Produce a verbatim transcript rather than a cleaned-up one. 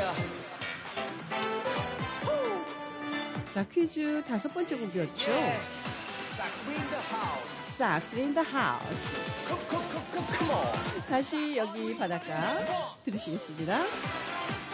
자, 퀴즈 다섯 번째 곡이었죠. Sax in the house. 다시 여기 바닷가 들으시겠습니다.